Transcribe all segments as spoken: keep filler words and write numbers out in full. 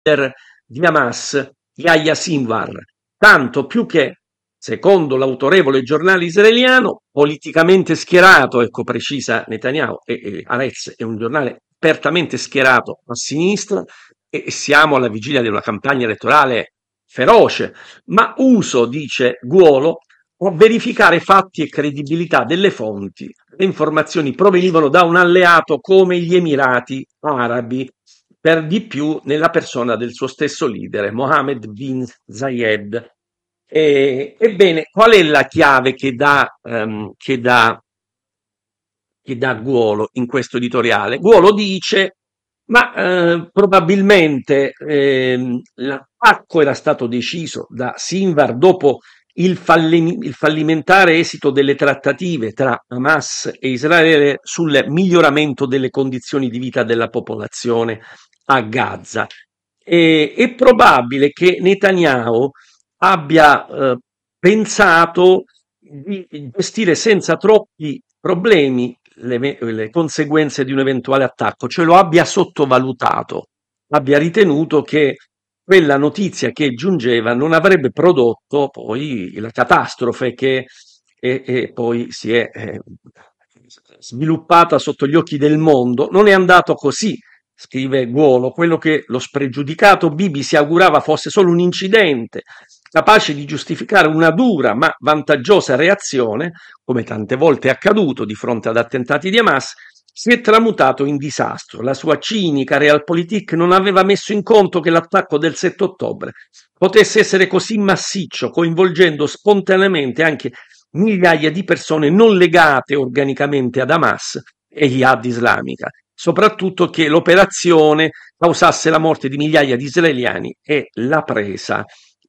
leader di Hamas, Yahya Sinwar, tanto più che, secondo l'autorevole giornale israeliano, politicamente schierato, ecco precisa Netanyahu, e, e Haaretz è un giornale apertamente schierato a sinistra, e siamo alla vigilia di una campagna elettorale feroce, ma uso, dice Guolo, a verificare fatti e credibilità delle fonti. Le informazioni provenivano da un alleato come gli Emirati Arabi, per di più nella persona del suo stesso leader, Mohammed bin Zayed. E, ebbene, qual è la chiave che dà, ehm, che dà, che dà Guolo in questo editoriale? Guolo dice, ma eh, probabilmente ehm, l'attacco era stato deciso da Sinwar dopo il, falli- il fallimentare esito delle trattative tra Hamas e Israele sul miglioramento delle condizioni di vita della popolazione a Gaza. E, è probabile che Netanyahu abbia eh, pensato di gestire senza troppi problemi le, le conseguenze di un eventuale attacco, cioè lo abbia sottovalutato, abbia ritenuto che quella notizia che giungeva non avrebbe prodotto poi la catastrofe che e, e poi si è eh, sviluppata sotto gli occhi del mondo. Non è andato così, scrive Guolo. Quello che lo spregiudicato Bibi si augurava fosse solo un incidente, capace di giustificare una dura ma vantaggiosa reazione, come tante volte è accaduto di fronte ad attentati di Hamas, si è tramutato in disastro. La sua cinica Realpolitik non aveva messo in conto che l'attacco del sette ottobre potesse essere così massiccio, coinvolgendo spontaneamente anche migliaia di persone non legate organicamente ad Hamas e Jihad islamica, soprattutto che l'operazione causasse la morte di migliaia di israeliani e la presa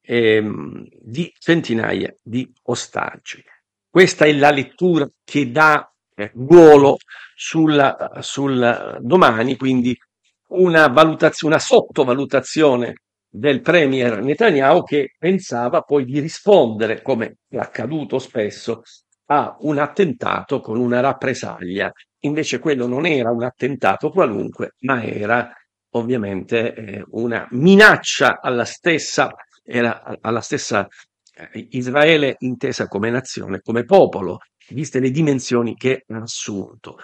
ehm, di centinaia di ostaggi. Questa è la lettura che dà eh, Guolo sul, sul domani, quindi una valutazione, una sottovalutazione del premier Netanyahu, che pensava poi di rispondere, come è accaduto spesso, a un attentato con una rappresaglia. Invece quello non era un attentato qualunque, ma era ovviamente eh, una minaccia alla stessa, era alla stessa eh, Israele intesa come nazione, come popolo, viste le dimensioni che ha assunto.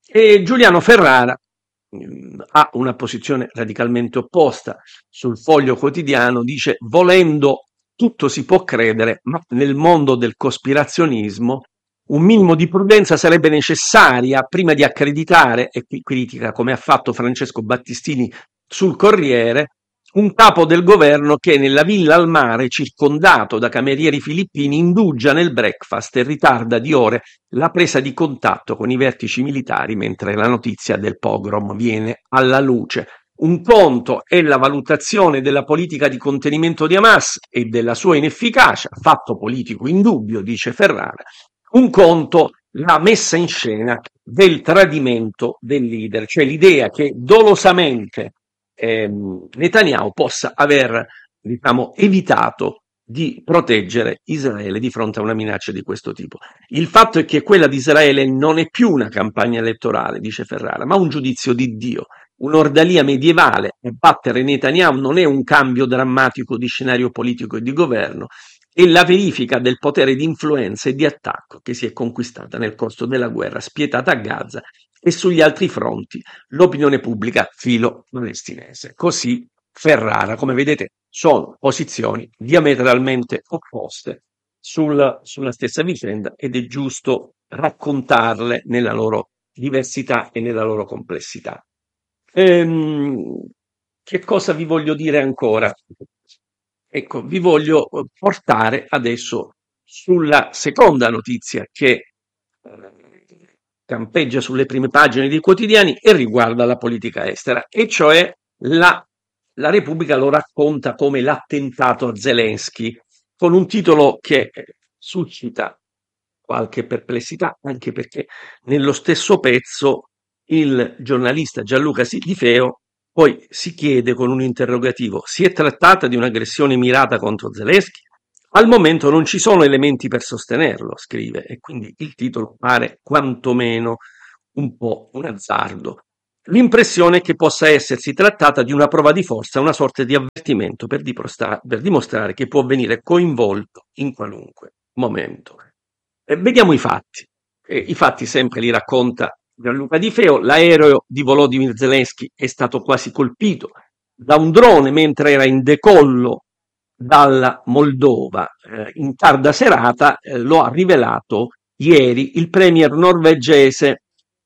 E Giuliano Ferrara mh, ha una posizione radicalmente opposta. Sul Foglio Quotidiano dice: volendo tutto si può credere, ma nel mondo del cospirazionismo un minimo di prudenza sarebbe necessaria prima di accreditare, e qui critica come ha fatto Francesco Battistini sul Corriere, un capo del governo che nella villa al mare, circondato da camerieri filippini, indugia nel breakfast e ritarda di ore la presa di contatto con i vertici militari mentre la notizia del pogrom viene alla luce. Un conto è la valutazione della politica di contenimento di Hamas e della sua inefficacia, fatto politico indubbio, dice Ferrara. Un conto la messa in scena del tradimento del leader, cioè l'idea che dolosamente ehm, Netanyahu possa aver, diciamo, evitato di proteggere Israele di fronte a una minaccia di questo tipo. Il fatto è che quella di Israele non è più una campagna elettorale, dice Ferrara, ma un giudizio di Dio, un'ordalia medievale. Battere Netanyahu non è un cambio drammatico di scenario politico e di governo, è la verifica del potere di influenza e di attacco che si è conquistata nel corso della guerra spietata a Gaza e sugli altri fronti l'opinione pubblica filo-palestinese. Così Ferrara, come vedete, sono posizioni diametralmente opposte sul, sulla stessa vicenda, ed è giusto raccontarle nella loro diversità e nella loro complessità. Ehm, che cosa vi voglio dire ancora? Ecco, vi voglio eh, portare adesso sulla seconda notizia che eh, campeggia sulle prime pagine dei quotidiani e riguarda la politica estera, e cioè la, la Repubblica lo racconta come l'attentato a Zelensky, con un titolo che eh, suscita qualche perplessità, anche perché nello stesso pezzo il giornalista Gianluca Di poi si chiede con un interrogativo: si è trattata di un'aggressione mirata contro Zelensky? Al momento non ci sono elementi per sostenerlo, scrive, e quindi il titolo pare quantomeno un po' un azzardo. l'impressione è che possa essersi trattata di una prova di forza, una sorta di avvertimento per, diprostra- per dimostrare che può venire coinvolto in qualunque momento. Eh, vediamo i fatti. Eh, I fatti sempre li racconta Gianluca Di Feo. L'aereo di Volodymyr Zelensky è stato quasi colpito da un drone mentre era in decollo dalla Moldova. Eh, in tarda serata eh, lo ha rivelato ieri il premier norvegese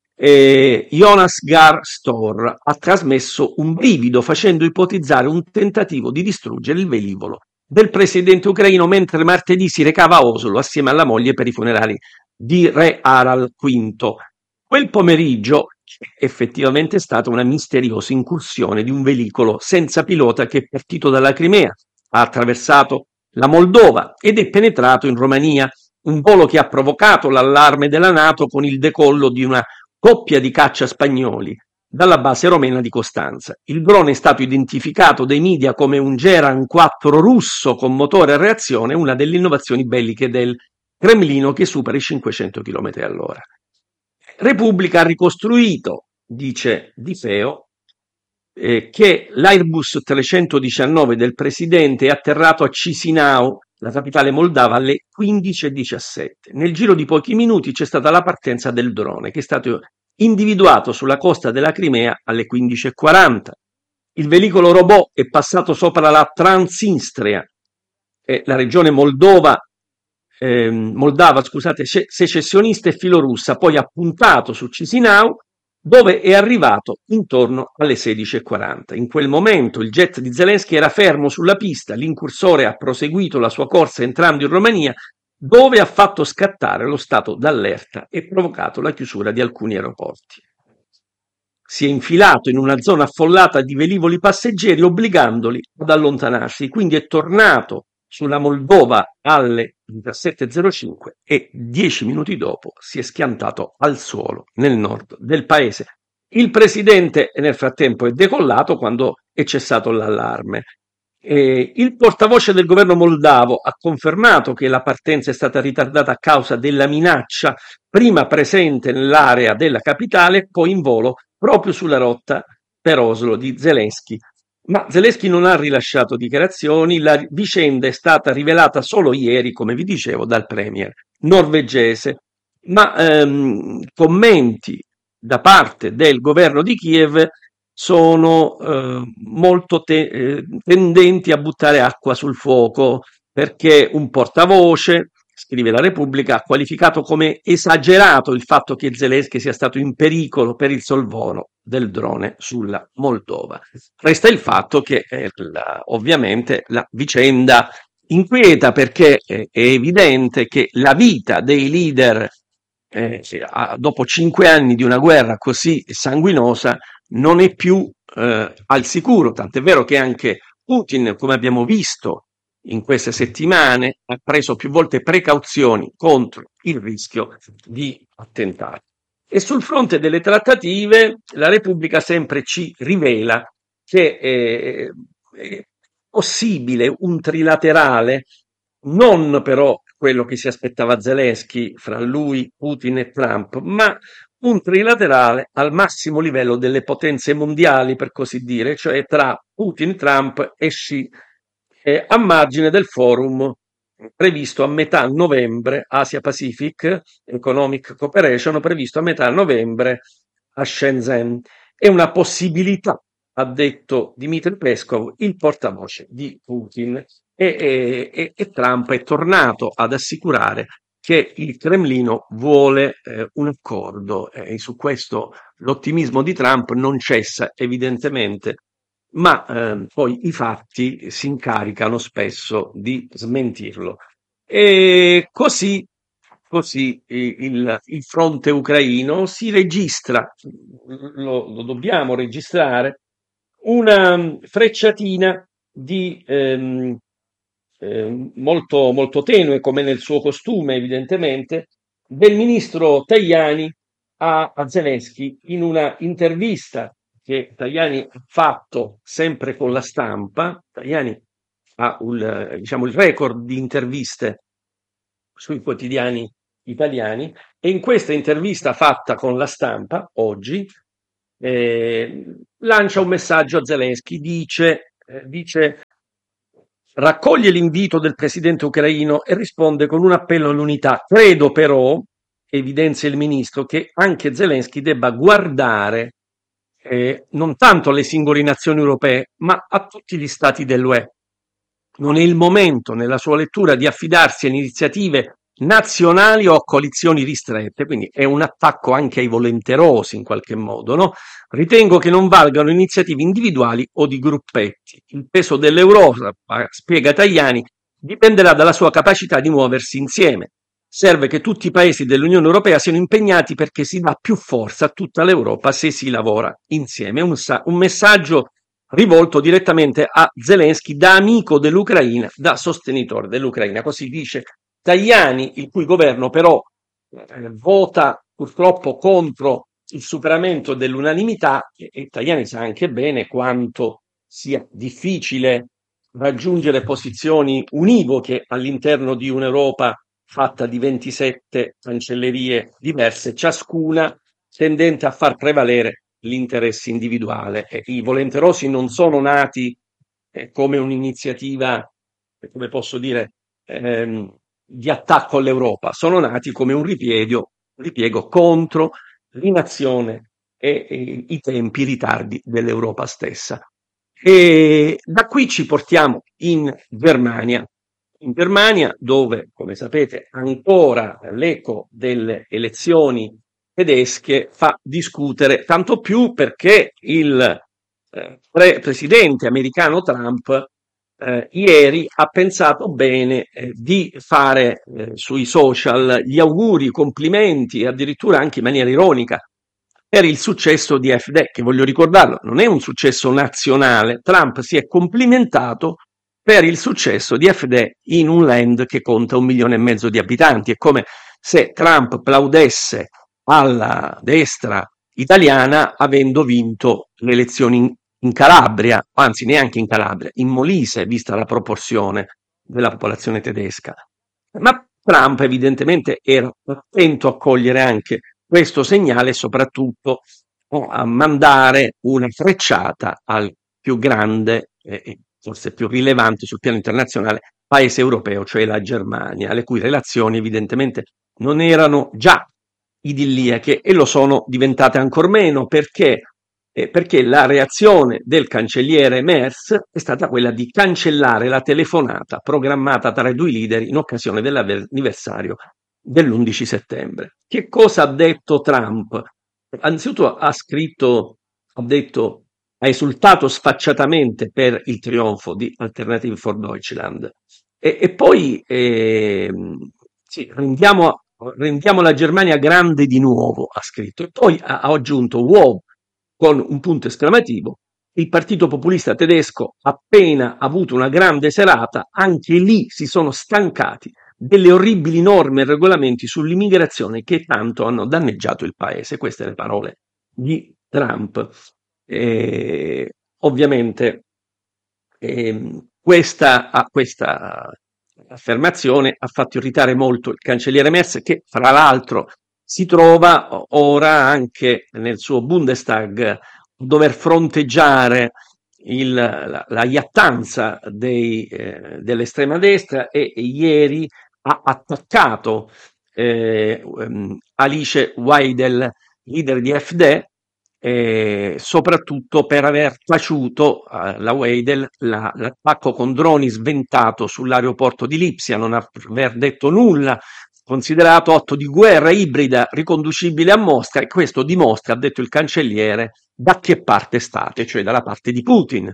eh, Jonas Gahr Store. Ha trasmesso un brivido facendo ipotizzare un tentativo di distruggere il velivolo del presidente ucraino mentre martedì si recava a Oslo assieme alla moglie per i funerali di re Harald quinto. Quel pomeriggio è effettivamente stata una misteriosa incursione di un veicolo senza pilota che è partito dalla Crimea, ha attraversato la Moldova ed è penetrato in Romania, un volo che ha provocato l'allarme della NATO con il decollo di una coppia di caccia spagnoli dalla base romena di Costanza. Il drone è stato identificato dai media come un Geran quattro russo con motore a reazione, una delle innovazioni belliche del Cremlino che supera i cinquecento chilometri all'ora. Repubblica ha ricostruito, dice Di Feo, eh, che l'Airbus trecentodiciannove del presidente è atterrato a Chisinau, la capitale moldava, alle quindici e diciassette. Nel giro di pochi minuti c'è stata la partenza del drone, che è stato individuato sulla costa della Crimea alle quindici e quaranta. Il veicolo robot è passato sopra la Transnistria, eh, la regione Moldova, eh, Moldava, scusate, secessionista e filorussa, poi ha puntato su Chisinau, dove è arrivato intorno alle sedici e quaranta. In quel momento il jet di Zelensky era fermo sulla pista, l'incursore ha proseguito la sua corsa entrando in Romania, dove ha fatto scattare lo stato d'allerta e provocato la chiusura di alcuni aeroporti. Si è infilato in una zona affollata di velivoli passeggeri obbligandoli ad allontanarsi, quindi è tornato sulla Moldova alle diciassette e zero cinque e dieci minuti dopo si è schiantato al suolo nel nord del paese. Il presidente nel frattempo è decollato quando è cessato l'allarme. Eh, il portavoce del governo moldavo ha confermato che la partenza è stata ritardata a causa della minaccia prima presente nell'area della capitale e poi in volo proprio sulla rotta per Oslo di Zelensky. Ma Zelensky non ha rilasciato dichiarazioni, la vicenda è stata rivelata solo ieri, come vi dicevo, dal premier norvegese, ma ehm, commenti da parte del governo di Kiev sono eh, molto te- eh, tendenti a buttare acqua sul fuoco, perché un portavoce, scrive la Repubblica, ha qualificato come esagerato il fatto che Zelensky sia stato in pericolo per il sorvolo del drone sulla Moldova. Resta il fatto che eh, la, ovviamente la vicenda inquieta, perché eh, è evidente che la vita dei leader eh, dopo cinque anni di una guerra così sanguinosa non è più eh, al sicuro, tant'è vero che anche Putin, come abbiamo visto in queste settimane, ha preso più volte precauzioni contro il rischio di attentati. E sul fronte delle trattative la Repubblica sempre ci rivela che è, è possibile un trilaterale, non però quello che si aspettava Zelensky fra lui, Putin e Trump, ma un trilaterale al massimo livello delle potenze mondiali, per così dire, cioè tra Putin, Trump e Xi, eh, a margine del forum previsto a metà novembre, Asia Pacific Economic Cooperation, previsto a metà novembre a Shenzhen. È una possibilità, ha detto Dmitry Peskov, il portavoce di Putin, e, e, e Trump è tornato ad assicurare che il Cremlino vuole eh, un accordo, e su questo l'ottimismo di Trump non cessa evidentemente, ma eh, poi i fatti si incaricano spesso di smentirlo. E così, così il, il fronte ucraino si registra, lo, lo dobbiamo registrare, una frecciatina di ehm, eh, molto, molto tenue, come nel suo costume, evidentemente, del ministro Tajani a, a Zelensky in una intervista che Tajani ha fatto sempre con la Stampa. Tajani ha un, diciamo, il record di interviste sui quotidiani italiani, e in questa intervista fatta con la Stampa oggi eh, lancia un messaggio a Zelensky, dice, eh, dice raccoglie l'invito del presidente ucraino e risponde con un appello all'unità. Credo però, evidenzia il ministro, che anche Zelensky debba guardare eh, non tanto alle singole nazioni europee, ma a tutti gli stati dell'U E. Non è il momento, nella sua lettura, di affidarsi a iniziative nazionali o a coalizioni ristrette, quindi è un attacco anche ai volenterosi in qualche modo, no? Ritengo che non valgano iniziative individuali o di gruppetti. Il peso dell'Europa, spiega Tajani, dipenderà dalla sua capacità di muoversi insieme. Serve che tutti i paesi dell'Unione Europea siano impegnati perché si dà più forza a tutta l'Europa se si lavora insieme. È un, un messaggio rivolto direttamente a Zelensky da amico dell'Ucraina, da sostenitore dell'Ucraina. Così dice Tajani, il cui governo però eh, vota purtroppo contro il superamento dell'unanimità, e, e Tajani sa anche bene quanto sia difficile raggiungere posizioni univoche all'interno di un'Europa fatta di ventisette cancellerie diverse, ciascuna tendente a far prevalere l'interesse individuale. E i volenterosi non sono nati eh, come un'iniziativa, eh, come posso dire, ehm, di attacco all'Europa, sono nati come un ripiego, un ripiego contro l'inazione e, e i tempi, i ritardi dell'Europa stessa. E da qui ci portiamo in Germania. In Germania, dove, come sapete, ancora l'eco delle elezioni tedesche fa discutere, tanto più perché il eh, pre- presidente americano Trump eh, ieri ha pensato bene eh, di fare eh, sui social gli auguri, i complimenti, addirittura anche in maniera ironica, per il successo di A F D, che voglio ricordarlo, non è un successo nazionale. Trump si è complimentato per il successo di A F D in un land che conta un milione e mezzo di abitanti. È come se Trump plaudesse alla destra italiana avendo vinto le elezioni in, in Calabria, anzi neanche in Calabria, in Molise, vista la proporzione della popolazione tedesca. Ma Trump evidentemente era attento a cogliere anche questo segnale e soprattutto a mandare una frecciata al più grande e forse più rilevante sul piano internazionale paese europeo, cioè la Germania, le cui relazioni evidentemente non erano già idilliache e lo sono diventate ancor meno perché, eh, perché la reazione del cancelliere Merz è stata quella di cancellare la telefonata programmata tra i due leader in occasione dell'anniversario dell'undici settembre. Che cosa ha detto Trump? Anzitutto ha scritto, ha detto, ha esultato sfacciatamente per il trionfo di Alternative for Deutschland e, e poi eh, sì, rendiamo, rendiamo la Germania grande di nuovo, ha scritto, e poi ha, ha aggiunto wow con un punto esclamativo. Il partito populista tedesco, appena avuto una grande serata, anche lì si sono stancati delle orribili norme e regolamenti sull'immigrazione che tanto hanno danneggiato il paese. Queste le parole di Trump. Eh, ovviamente eh, questa, ah, questa affermazione ha fatto irritare molto il cancelliere Merz, che fra l'altro si trova ora anche nel suo Bundestag a dover fronteggiare il, la, la iattanza dei, eh, dell'estrema destra e, e ieri ha attaccato eh, um, Alice Weidel, leader di A F D, eh, soprattutto per aver taciuto eh, la Weidel la, l'attacco con droni sventato sull'aeroporto di Lipsia, non aver detto nulla, considerato atto di guerra ibrida riconducibile a Mosca, e questo dimostra, ha detto il cancelliere, da che parte state, cioè dalla parte di Putin.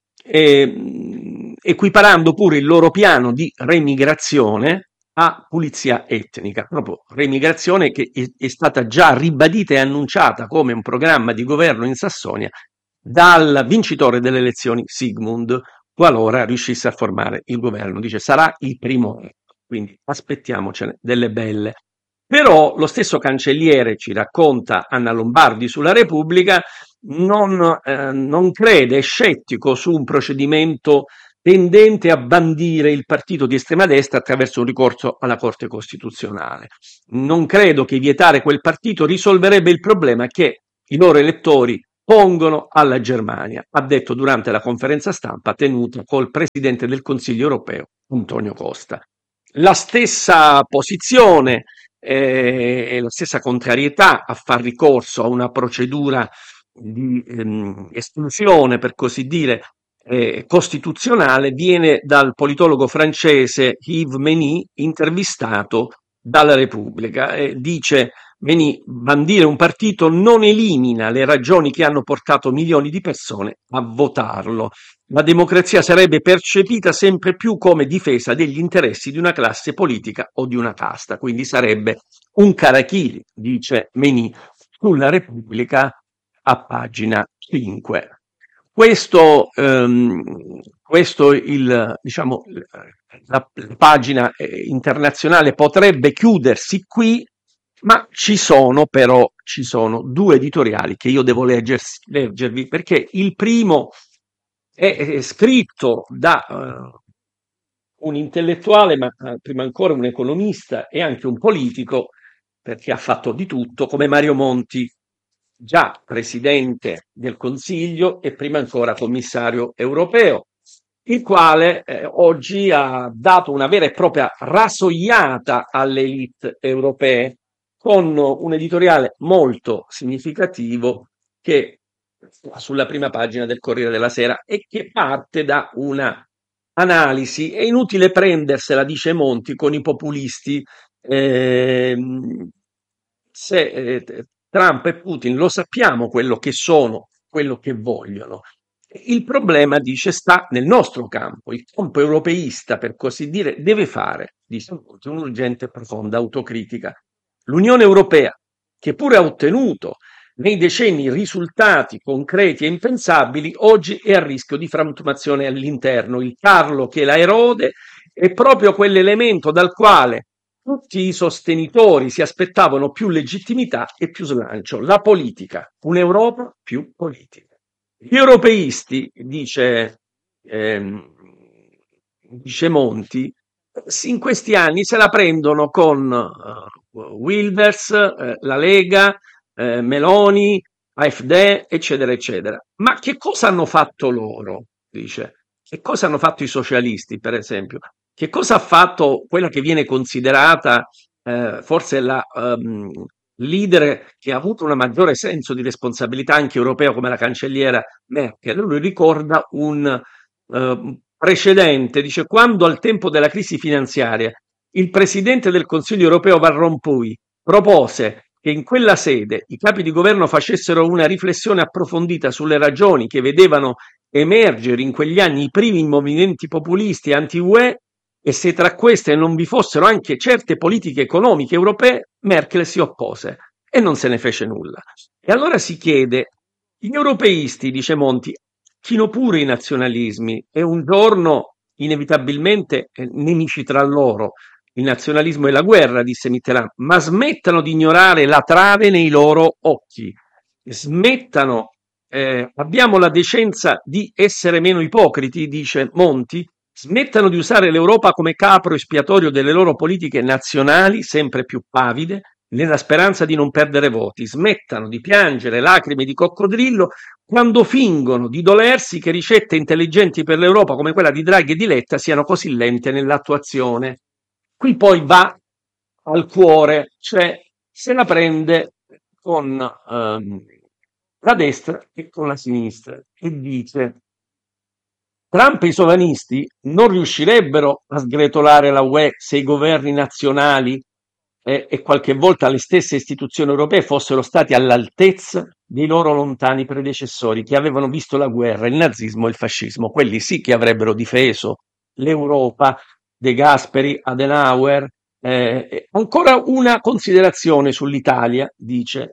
E, equiparando pure il loro piano di remigrazione a pulizia etnica, proprio remigrazione che è, è stata già ribadita e annunciata come un programma di governo in Sassonia dal vincitore delle elezioni Sigmund, qualora riuscisse a formare il governo. Dice sarà il primo, quindi aspettiamocene delle belle. Però lo stesso cancelliere, ci racconta Anna Lombardi sulla Repubblica, non, eh, non crede, è scettico su un procedimento tendente a bandire il partito di estrema destra attraverso un ricorso alla Corte Costituzionale. Non credo che vietare quel partito risolverebbe il problema che i loro elettori pongono alla Germania, ha detto durante la conferenza stampa tenuta col Presidente del Consiglio europeo, Antonio Costa. La stessa posizione eh, e la stessa contrarietà a far ricorso a una procedura di ehm, esclusione, per così dire, eh, costituzionale, viene dal politologo francese Yves Meny, intervistato dalla Repubblica. Eh, dice Meny: bandire un partito non elimina le ragioni che hanno portato milioni di persone a votarlo. La democrazia sarebbe percepita sempre più come difesa degli interessi di una classe politica o di una casta, quindi sarebbe un carachiri, dice Meny sulla Repubblica a pagina cinque. Questo, ehm, questo il, diciamo, la, la pagina eh, internazionale potrebbe chiudersi qui, ma ci sono però ci sono due editoriali che io devo leggersi, leggervi, perché il primo è, è scritto da uh, un intellettuale, ma uh, prima ancora un economista e anche un politico, perché ha fatto di tutto, come Mario Monti, già presidente del Consiglio e prima ancora commissario europeo, il quale eh, oggi ha dato una vera e propria rasoiata alle elite europee con un editoriale molto significativo che sulla prima pagina del Corriere della Sera e che parte da una analisi. È inutile prendersela, dice Monti, con i populisti. Eh, se eh, Trump e Putin lo sappiamo quello che sono, quello che vogliono. Il problema, dice, sta nel nostro campo. Il campo europeista, per così dire, deve fare, dice Monti, un'urgente e profonda autocritica. L'Unione Europea, che pure ha ottenuto nei decenni risultati concreti e impensabili, oggi è a rischio di frantumazione all'interno. Il tarlo che la erode è proprio quell'elemento dal quale tutti i sostenitori si aspettavano più legittimità e più slancio: la politica, un'Europa più politica. Gli europeisti, dice, ehm, dice Monti, in questi anni se la prendono con uh, Wilders, eh, la Lega, eh, Meloni, A F D, eccetera, eccetera. Ma che cosa hanno fatto loro? Dice. Che cosa hanno fatto i socialisti, per esempio? Che cosa ha fatto quella che viene considerata eh, forse la um, leader che ha avuto un maggiore senso di responsabilità anche europeo come la cancelliera Merkel? Lui ricorda un uh, precedente, dice: quando al tempo della crisi finanziaria il presidente del Consiglio europeo Van Rompuy propose che in quella sede i capi di governo facessero una riflessione approfondita sulle ragioni che vedevano emergere in quegli anni i primi movimenti populisti anti-U E e se tra queste non vi fossero anche certe politiche economiche europee, Merkel si oppose e non se ne fece nulla. E allora si chiede: gli europeisti, dice Monti, chino pure i nazionalismi e un giorno inevitabilmente eh, nemici tra loro. Il nazionalismo e la guerra, disse Mitterrand, ma smettano di ignorare la trave nei loro occhi. Smettano, eh, abbiamo la decenza di essere meno ipocriti, dice Monti, smettano di usare l'Europa come capro espiatorio delle loro politiche nazionali, sempre più pavide, nella speranza di non perdere voti. Smettano di piangere lacrime di coccodrillo quando fingono di dolersi che ricette intelligenti per l'Europa come quella di Draghi e di Letta siano così lente nell'attuazione. Qui poi va al cuore, cioè se la prende con ehm, la destra e con la sinistra e dice: Trump e i sovranisti non riuscirebbero a sgretolare la U E se i governi nazionali eh, e qualche volta le stesse istituzioni europee fossero stati all'altezza dei loro lontani predecessori che avevano visto la guerra, il nazismo e il fascismo. Quelli sì che avrebbero difeso l'Europa. De Gasperi, Adenauer. Eh, ancora una considerazione sull'Italia, dice: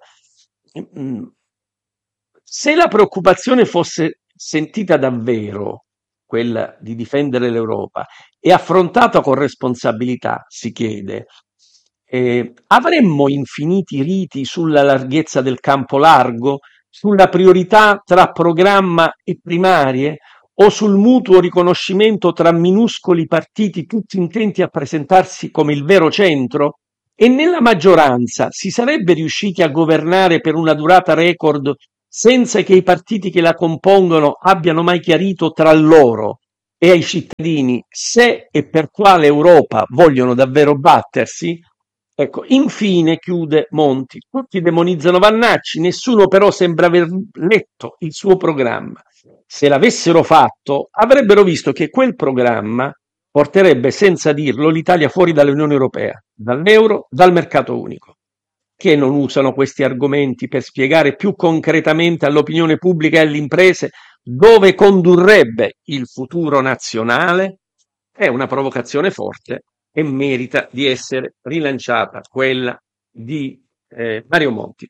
se la preoccupazione fosse sentita davvero, quella di difendere l'Europa, e affrontata con responsabilità, si chiede, eh, avremmo infiniti riti sulla larghezza del campo largo, sulla priorità tra programma e primarie, o sul mutuo riconoscimento tra minuscoli partiti tutti intenti a presentarsi come il vero centro? E nella maggioranza si sarebbe riusciti a governare per una durata record senza che i partiti che la compongono abbiano mai chiarito tra loro e ai cittadini se e per quale Europa vogliono davvero battersi. Ecco, infine chiude Monti, tutti demonizzano Vannacci, nessuno però sembra aver letto il suo programma. Se l'avessero fatto, avrebbero visto che quel programma porterebbe senza dirlo l'Italia fuori dall'Unione Europea, dall'euro, dal mercato unico. Che non usano questi argomenti per spiegare più concretamente all'opinione pubblica e alle imprese dove condurrebbe il futuro nazionale? È una provocazione forte e merita di essere rilanciata quella di eh, Mario Monti.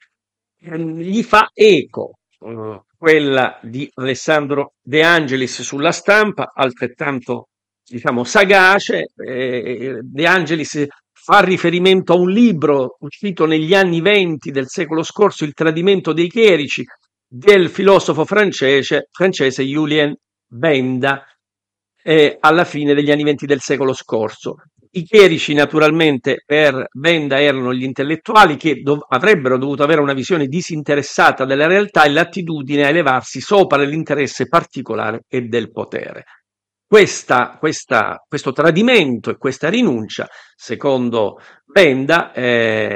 Gli fa eco eh, quella di Alessandro De Angelis sulla Stampa, altrettanto diciamo sagace. eh, De Angelis fa riferimento a un libro uscito negli anni venti del secolo scorso, Il tradimento dei chierici, del filosofo francese, francese Julien Benda, eh, alla fine degli anni venti del secolo scorso. I chierici naturalmente per Benda erano gli intellettuali che dov- avrebbero dovuto avere una visione disinteressata della realtà e l'attitudine a elevarsi sopra l'interesse particolare e del potere. Questa, questa, questo tradimento e questa rinuncia, secondo Benda, eh,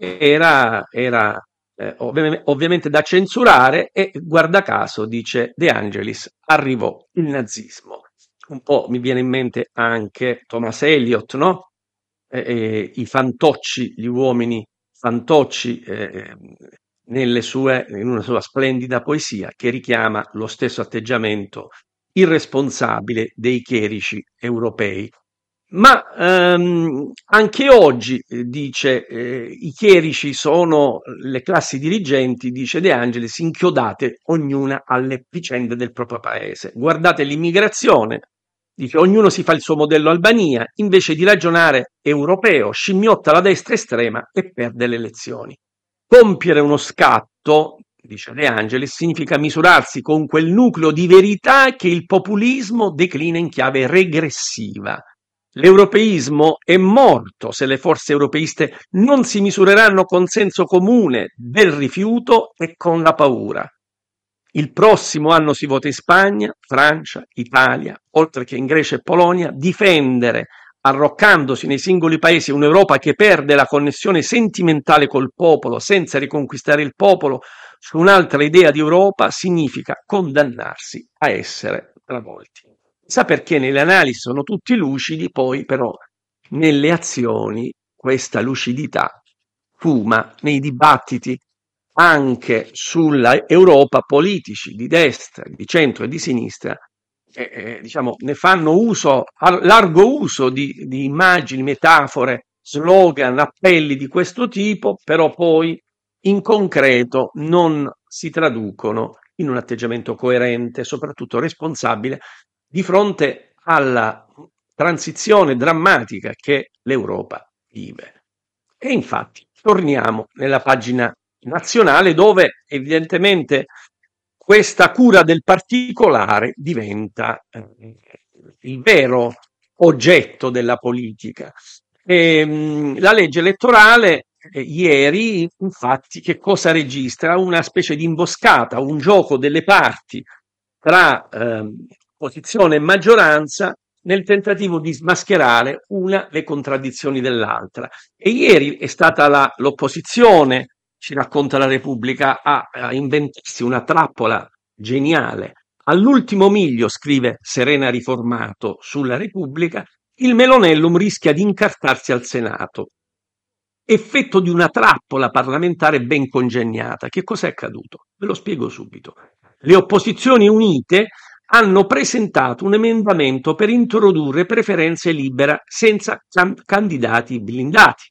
era, era eh, ovvi- ovviamente da censurare e guarda caso, dice De Angelis, arrivò il nazismo. Un po' mi viene in mente anche Thomas Eliot, no? Eh, eh, i fantocci, gli uomini fantocci, eh, nelle sue, in una sua splendida poesia che richiama lo stesso atteggiamento irresponsabile dei chierici europei. Ma ehm, anche oggi, eh, dice, eh, i chierici sono le classi dirigenti, dice De Angelis, inchiodate ognuna alle vicende del proprio paese. Guardate l'immigrazione, dice, ognuno si fa il suo modello Albania, invece di ragionare europeo, scimmiotta la destra estrema e perde le elezioni. Compiere uno scatto, dice De Angelis, significa misurarsi con quel nucleo di verità che il populismo declina in chiave regressiva. L'europeismo è morto se le forze europeiste non si misureranno con senso comune del rifiuto e con la paura. Il prossimo anno si vota in Spagna, Francia, Italia, oltre che in Grecia e Polonia. Difendere, arroccandosi nei singoli paesi, un'Europa che perde la connessione sentimentale col popolo senza riconquistare il popolo su un'altra idea di Europa significa condannarsi a essere travolti. Sa perché nelle analisi sono tutti lucidi, poi però nelle azioni questa lucidità fuma nei dibattiti anche sulla Europa. Politici di destra, di centro e di sinistra eh, eh, diciamo, ne fanno uso, largo uso di, di immagini, metafore, slogan, appelli di questo tipo, però poi in concreto non si traducono in un atteggiamento coerente, soprattutto responsabile, di fronte alla transizione drammatica che l'Europa vive. E infatti torniamo nella pagina nazionale, dove evidentemente questa cura del particolare diventa eh, il vero oggetto della politica. E, mh, la legge elettorale eh, ieri, infatti, che cosa registra? Una specie di imboscata, un gioco delle parti tra eh, opposizione e maggioranza nel tentativo di smascherare una le contraddizioni dell'altra. E ieri è stata la, l'opposizione, ci racconta la Repubblica, a, a inventarsi una trappola geniale. All'ultimo miglio, scrive Serena Riformato sulla Repubblica, il Melonellum rischia di incartarsi al Senato. Effetto di una trappola parlamentare ben congegnata. Che cos'è accaduto? Ve lo spiego subito. Le opposizioni unite hanno presentato un emendamento per introdurre preferenze libere senza can- candidati blindati.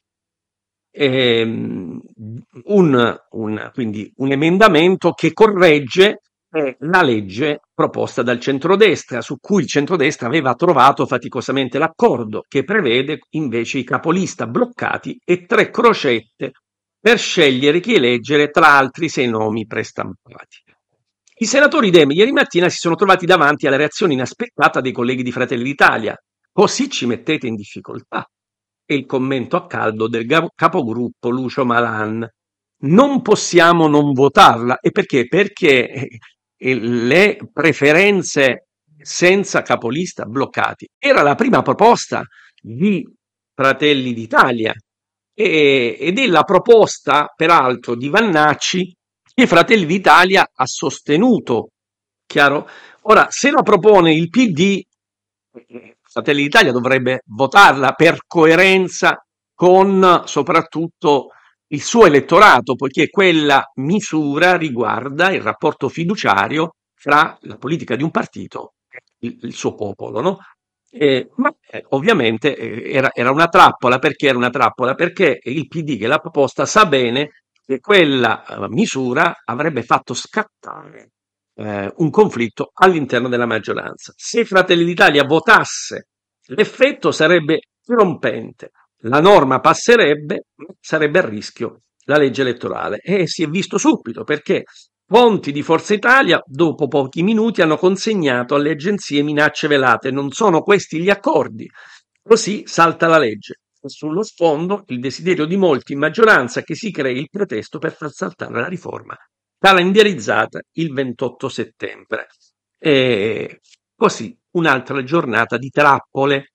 Ehm, un, un, quindi un emendamento che corregge eh, la legge proposta dal centrodestra, su cui il centrodestra aveva trovato faticosamente l'accordo, che prevede invece i capolista bloccati e tre crocette per scegliere chi eleggere tra altri sei nomi prestampati. I senatori Dem ieri mattina si sono trovati davanti alla reazione inaspettata dei colleghi di Fratelli d'Italia. Così ci mettete in difficoltà. E il commento a caldo del capogruppo Lucio Malan. non possiamo non votarla. E perché? Perché eh, le preferenze senza capolista bloccati era la prima proposta di Fratelli d'Italia e- ed è la proposta, peraltro, di Vannacci che Fratelli d'Italia ha sostenuto. Chiaro? Ora, se la propone il P D, Fratelli d'Italia dovrebbe votarla per coerenza con soprattutto il suo elettorato, poiché quella misura riguarda il rapporto fiduciario fra la politica di un partito e il, il suo popolo, no? Eh, ma eh, ovviamente eh, era, era una trappola. Perché era una trappola? Perché il P D che l'ha proposta sa bene che quella eh, misura avrebbe fatto scattare eh, un conflitto all'interno della maggioranza. Se Fratelli d'Italia votasse, l'effetto sarebbe dirompente. La norma passerebbe, sarebbe a rischio la legge elettorale. E si è visto subito perché fonti di Forza Italia, dopo pochi minuti, hanno consegnato alle agenzie minacce velate. Non sono questi gli accordi. Così salta la legge. E sullo sfondo il desiderio di molti in maggioranza che si crei il pretesto per far saltare la riforma calendarizzata il ventotto settembre. E così un'altra giornata di trappole.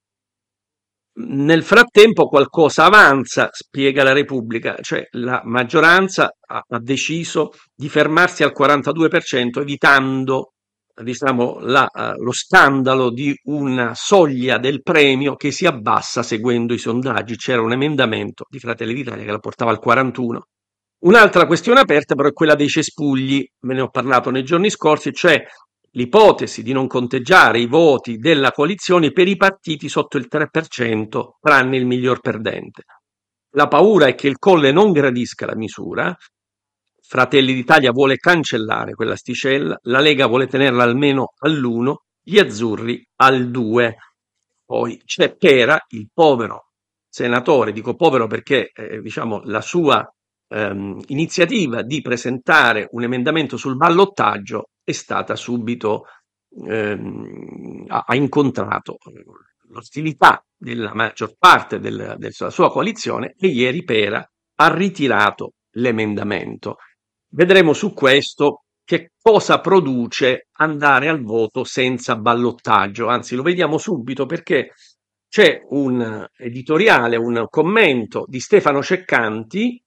Nel frattempo qualcosa avanza, spiega la Repubblica, cioè la maggioranza ha, ha deciso di fermarsi al quarantadue per cento evitando diciamo, la, uh, lo scandalo di una soglia del premio che si abbassa seguendo i sondaggi. C'era un emendamento di Fratelli d'Italia che la portava al quarantuno. Un'altra questione aperta però è quella dei cespugli, ve ne ho parlato nei giorni scorsi, cioè l'ipotesi di non conteggiare i voti della coalizione per i partiti sotto il tre per cento, tranne il miglior perdente. La paura è che il Colle non gradisca la misura, Fratelli d'Italia vuole cancellare quella asticella, la Lega vuole tenerla almeno all'uno, gli azzurri al due. Poi c'è Pera, il povero senatore, dico povero perché eh, diciamo, la sua ehm, iniziativa di presentare un emendamento sul ballottaggio è stata subito, ehm, ha, ha incontrato l'ostilità della maggior parte del- della sua coalizione e ieri Pera ha ritirato l'emendamento. Vedremo su questo che cosa produce andare al voto senza ballottaggio, anzi lo vediamo subito perché c'è un editoriale, un commento di Stefano Ceccanti,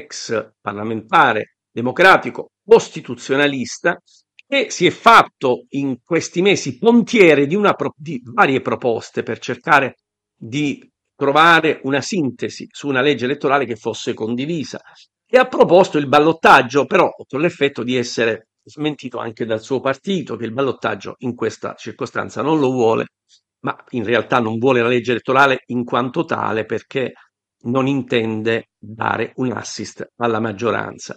ex parlamentare democratico costituzionalista, che si è fatto in questi mesi pontiere di, una pro- di varie proposte per cercare di trovare una sintesi su una legge elettorale che fosse condivisa e ha proposto il ballottaggio, però con l'effetto di essere smentito anche dal suo partito, che il ballottaggio in questa circostanza non lo vuole, ma in realtà non vuole la legge elettorale in quanto tale perché non intende dare un assist alla maggioranza.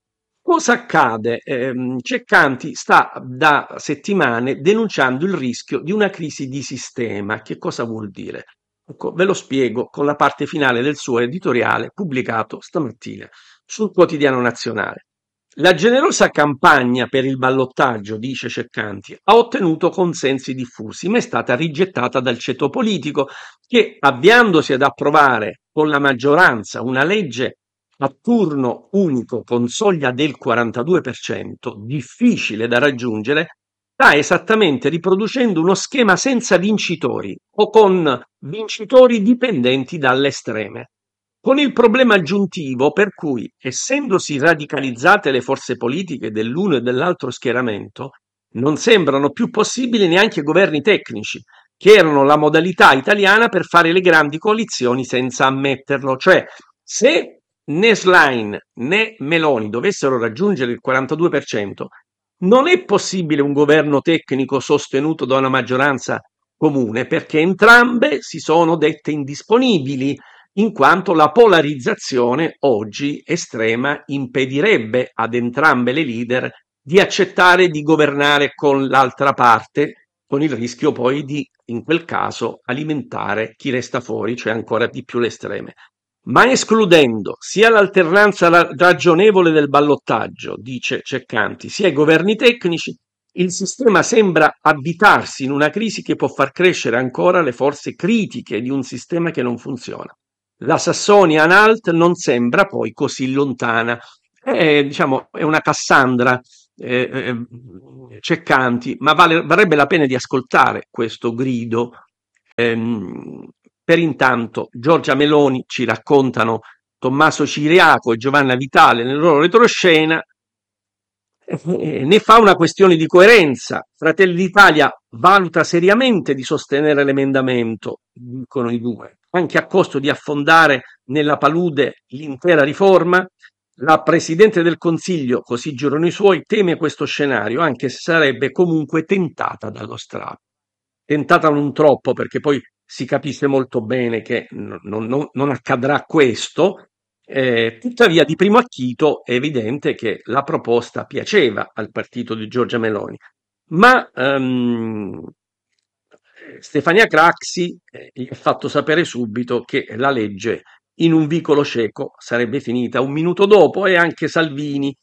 Cosa accade? Ehm, Ceccanti sta da settimane denunciando il rischio di una crisi di sistema. Che cosa vuol dire? Ecco, ve lo spiego con la parte finale del suo editoriale pubblicato stamattina sul Quotidiano Nazionale. La generosa campagna per il ballottaggio, dice Ceccanti, ha ottenuto consensi diffusi, ma è stata rigettata dal ceto politico che, avviandosi ad approvare con la maggioranza una legge a turno unico con soglia del quarantadue per cento, difficile da raggiungere, sta esattamente riproducendo uno schema senza vincitori o con vincitori dipendenti dalle estreme. Con il problema aggiuntivo per cui, essendosi radicalizzate le forze politiche dell'uno e dell'altro schieramento, non sembrano più possibili neanche governi tecnici, che erano la modalità italiana per fare le grandi coalizioni senza ammetterlo. Cioè, se né Schlein né Meloni dovessero raggiungere il quarantadue per cento, non è possibile un governo tecnico sostenuto da una maggioranza comune, perché entrambe si sono dette indisponibili, in quanto la polarizzazione oggi estrema impedirebbe ad entrambe le leader di accettare di governare con l'altra parte, con il rischio poi di, in quel caso, alimentare chi resta fuori, cioè ancora di più le estreme. Ma escludendo sia l'alternanza ra- ragionevole del ballottaggio, dice Ceccanti, sia i governi tecnici, il sistema sembra avvitarsi in una crisi che può far crescere ancora le forze critiche di un sistema che non funziona. La Sassonia-Anhalt non sembra poi così lontana. È, diciamo, è una Cassandra eh, eh, Ceccanti, ma vale- varrebbe la pena di ascoltare questo grido. Ehm, per intanto, Giorgia Meloni ci raccontano Tommaso Ciriaco e Giovanna Vitale nel loro retroscena. Eh, ne fa una questione di coerenza. Fratelli d'Italia valuta seriamente di sostenere l'emendamento, dicono i due, anche a costo di affondare nella palude l'intera riforma. La Presidente del Consiglio, così giurano i suoi, teme questo scenario, anche se sarebbe comunque tentata dallo strappo. Tentata non troppo, perché poi si capisce molto bene che non, non- non accadrà questo, eh, tuttavia di primo acchito è evidente che la proposta piaceva al partito di Giorgia Meloni, ma ehm, Stefania Craxi eh, gli ha fatto sapere subito che la legge in un vicolo cieco sarebbe finita un minuto dopo, e anche Salvini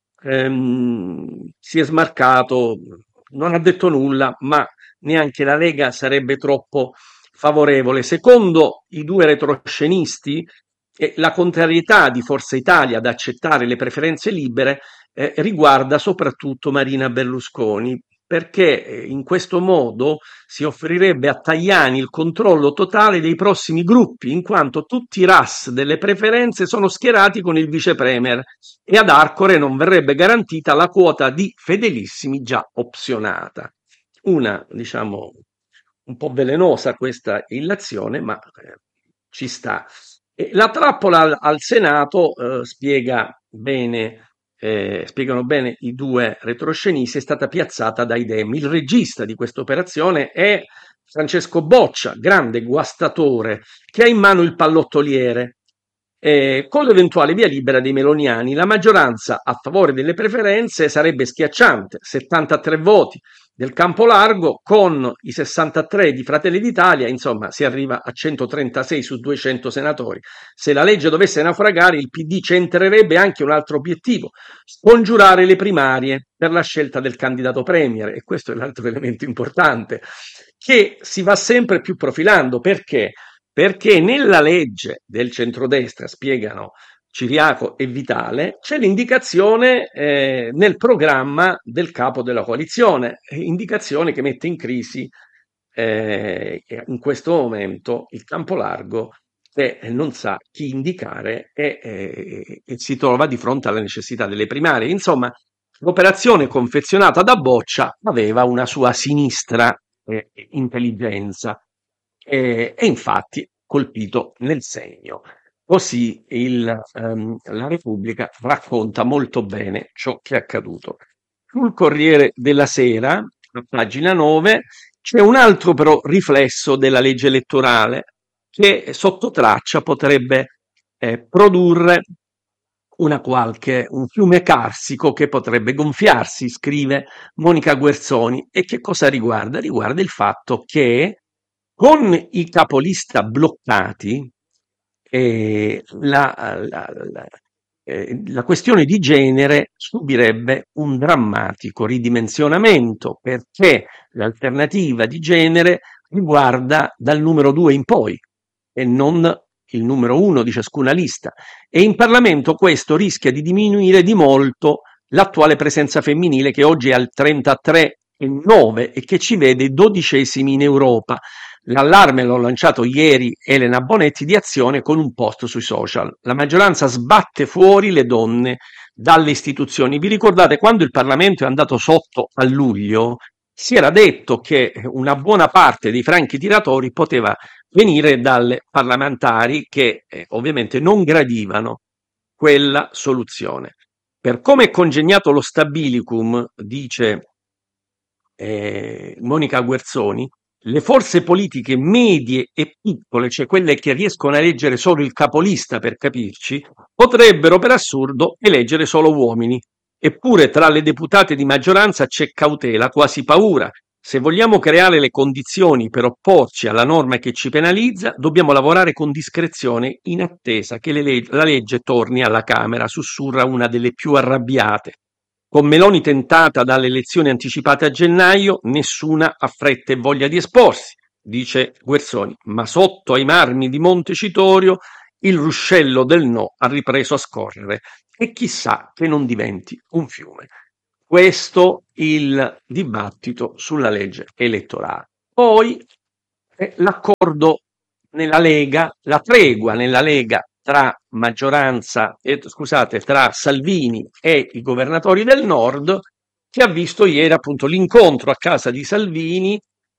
ehm, si è smarcato, non ha detto nulla, ma neanche la Lega sarebbe troppo favorevole. Secondo i due retroscenisti, eh, la contrarietà di Forza Italia ad accettare le preferenze libere eh, riguarda soprattutto Marina Berlusconi, perché eh, in questo modo si offrirebbe a Tajani il controllo totale dei prossimi gruppi, in quanto tutti i R A S delle preferenze sono schierati con il vice premier, e ad Arcore non verrebbe garantita la quota di fedelissimi già opzionata. Una, diciamo, un po' velenosa questa illazione, ma eh, ci sta. E la trappola al, al Senato eh, spiega bene, eh, spiegano bene i due retroscenisti, è stata piazzata dai Dem. Il regista di questa operazione è Francesco Boccia, grande guastatore, che ha in mano il pallottoliere. Eh, con l'eventuale via libera dei meloniani, la maggioranza a favore delle preferenze sarebbe schiacciante, settantatré voti del campo largo, con i sessantatré di Fratelli d'Italia, insomma si arriva a centotrentasei su duecento senatori. Se la legge dovesse naufragare, il P D centrerebbe anche un altro obiettivo: scongiurare le primarie per la scelta del candidato premier, e questo è l'altro elemento importante che si va sempre più profilando. Perché? Perché nella legge del centrodestra, spiegano Ciriaco e Vitale, c'è l'indicazione eh, nel programma del capo della coalizione, indicazione che mette in crisi eh, in questo momento il campo largo, che non sa chi indicare e, e, e si trova di fronte alla necessità delle primarie. Insomma, l'operazione confezionata da Boccia aveva una sua sinistra eh, intelligenza, e, e infatti colpito nel segno. Così il, ehm, la Repubblica racconta molto bene ciò che è accaduto. Sul Corriere della Sera, a pagina nove, c'è un altro però riflesso della legge elettorale che sotto traccia potrebbe eh, produrre una qualche, un fiume carsico che potrebbe gonfiarsi, scrive Monica Guerzoni. E che cosa riguarda? Riguarda il fatto che con i capolista bloccati, eh, la, la, la, eh, la questione di genere subirebbe un drammatico ridimensionamento, perché l'alternativa di genere riguarda dal numero due in poi e non il numero uno di ciascuna lista, e in Parlamento questo rischia di diminuire di molto l'attuale presenza femminile, che oggi è al trentatré virgola nove e che ci vede dodicesimi in Europa. L'allarme l'ho lanciato ieri Elena Bonetti di Azione con un post sui social. La maggioranza sbatte fuori le donne dalle istituzioni. Vi ricordate quando il Parlamento è andato sotto a luglio? Si era detto che una buona parte dei franchi tiratori poteva venire dalle parlamentari che eh, ovviamente non gradivano quella soluzione. Per come è congegnato lo stabilicum, dice eh, Monica Guerzoni, le forze politiche medie e piccole, cioè quelle che riescono a eleggere solo il capolista, per capirci, potrebbero per assurdo eleggere solo uomini. Eppure tra le deputate di maggioranza c'è cautela, quasi paura. Se vogliamo creare le condizioni per opporci alla norma che ci penalizza, dobbiamo lavorare con discrezione in attesa che le leg- la legge torni alla Camera, sussurra una delle più arrabbiate. Con Meloni tentata dalle elezioni anticipate a gennaio, nessuna ha fretta e voglia di esporsi, dice Guerzoni, ma sotto ai marmi di Montecitorio il ruscello del no ha ripreso a scorrere e chissà che non diventi un fiume. Questo il dibattito sulla legge elettorale. Poi eh, l'accordo nella Lega, la tregua nella Lega tra maggioranza, eh, scusate, tra Salvini e i governatori del Nord, che ha visto ieri appunto l'incontro a casa di Salvini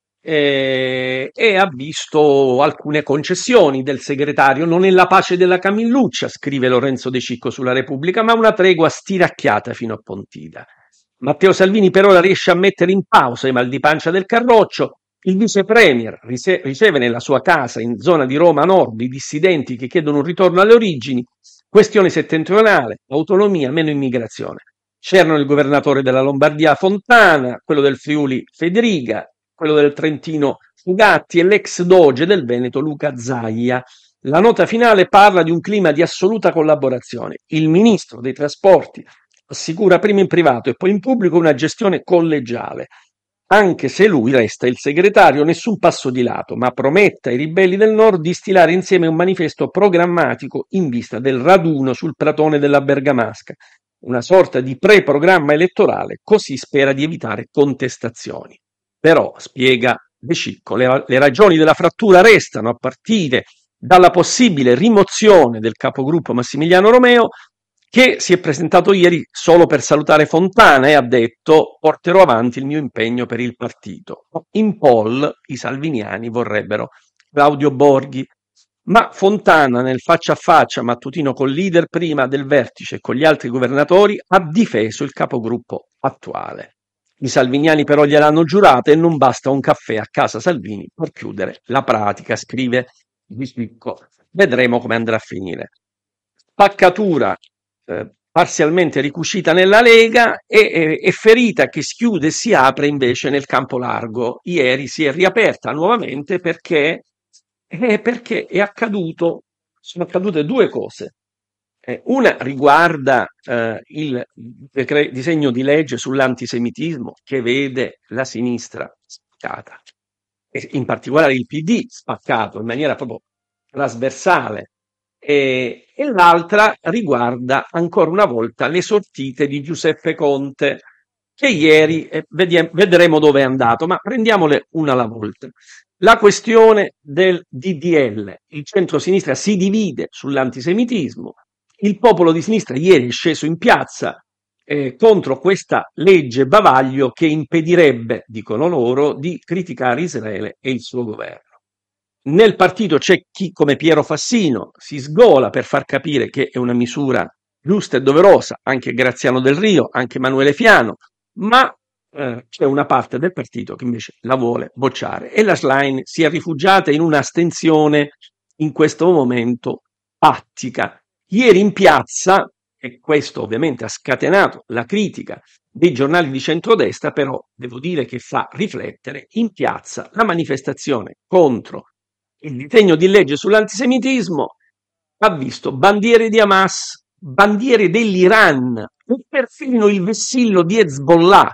eh, e ha visto alcune concessioni del segretario. Non è la pace della Camilluccia, scrive Lorenzo De Cicco sulla Repubblica, ma una tregua stiracchiata fino a Pontida. Matteo Salvini per ora riesce a mettere in pausa i mal di pancia del Carroccio. Il vice premier riceve nella sua casa in zona di Roma Nord i dissidenti che chiedono un ritorno alle origini, questione settentrionale, autonomia, meno immigrazione. C'erano il governatore della Lombardia Fontana, quello del Friuli Federica, quello del Trentino Fugatti e l'ex doge del Veneto Luca Zaia. La nota finale parla di un clima di assoluta collaborazione. Il ministro dei trasporti assicura prima in privato e poi in pubblico una gestione collegiale. Anche se lui resta il segretario, nessun passo di lato, ma promette ai ribelli del Nord di stilare insieme un manifesto programmatico in vista del raduno sul pratone della Bergamasca, una sorta di pre-programma elettorale, così spera di evitare contestazioni. Però, spiega De Cicco, le, le ragioni della frattura restano a partire dalla possibile rimozione del capogruppo Massimiliano Romeo, che si è presentato ieri solo per salutare Fontana e ha detto: porterò avanti il mio impegno per il partito. In poll i salviniani vorrebbero Claudio Borghi, ma Fontana nel faccia a faccia mattutino col leader prima del vertice e con gli altri governatori ha difeso il capogruppo attuale. I salviniani però gliel'hanno giurata e non basta un caffè a casa Salvini per chiudere la pratica, scrive Di Cicco. Vedremo come andrà a finire. Spaccatura eh, parzialmente ricucita nella Lega e, e, e ferita che si chiude e si apre invece nel campo largo. Ieri si è riaperta nuovamente perché, eh, perché è accaduto, sono accadute due cose. Eh, una riguarda eh, il decre- disegno di legge sull'antisemitismo che vede la sinistra spaccata, e in particolare il P D spaccato in maniera proprio trasversale. E, e l'altra riguarda ancora una volta le sortite di Giuseppe Conte, che ieri eh, vediamo, vedremo dove è andato, ma prendiamole una alla volta. La questione del D D L, il centro-sinistra si divide sull'antisemitismo, il popolo di sinistra ieri è sceso in piazza eh, contro questa legge bavaglio che impedirebbe, dicono loro, di criticare Israele e il suo governo. Nel partito c'è chi, come Piero Fassino, si sgola per far capire che è una misura giusta e doverosa, anche Graziano Del Rio, anche Emanuele Fiano, ma eh, c'è una parte del partito che invece la vuole bocciare e la Schlein si è rifugiata in un'astensione in questo momento pattica. Ieri in piazza, e questo ovviamente ha scatenato la critica dei giornali di centrodestra, però devo dire che fa riflettere, in piazza la manifestazione contro il disegno di legge sull'antisemitismo ha visto bandiere di Hamas, bandiere dell'Iran e perfino il vessillo di Hezbollah